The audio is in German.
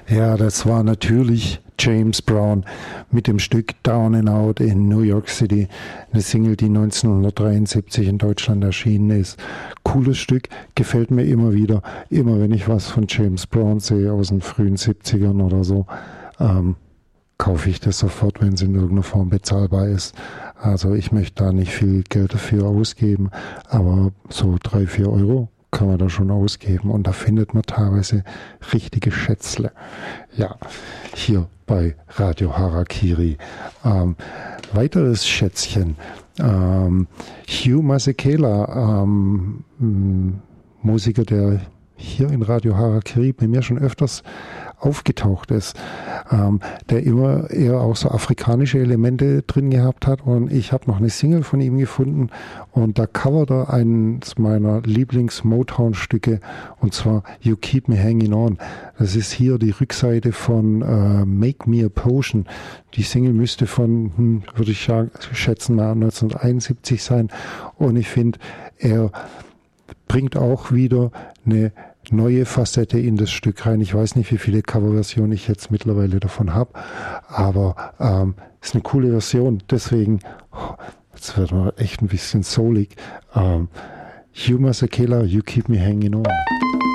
Ja, das war natürlich James Brown mit dem Stück Down and Out in New York City. Eine Single, die 1973 in Deutschland erschienen ist. Cooles Stück, gefällt mir immer wieder. Immer wenn ich was von James Brown sehe aus den frühen 70ern oder so, kaufe ich das sofort, wenn es in irgendeiner Form bezahlbar ist. Also ich möchte da nicht viel Geld dafür ausgeben, aber so 3-4 Euro kann man da schon ausgeben und da findet man teilweise richtige Schätzle. Ja, hier bei Radio Harakiri. Weiteres Schätzchen. Hugh Masekela, Musiker, der hier in Radio Harakiri bei mir schon öfters aufgetaucht ist, der immer eher auch so afrikanische Elemente drin gehabt hat, und ich habe noch eine Single von ihm gefunden und da covert er eines meiner Lieblings-Motown-Stücke, und zwar You Keep Me Hanging On. Das ist hier die Rückseite von Make Me a Potion. Die Single müsste von, würde ich schätzen, mal 1971 sein, und ich finde, er bringt auch wieder eine neue Facette in das Stück rein. Ich weiß nicht, wie viele Coverversionen ich jetzt mittlerweile davon habe, aber ist eine coole Version. Deswegen, jetzt wird man echt ein bisschen soulig. Hugh Masekela, You Keep Me Hanging On.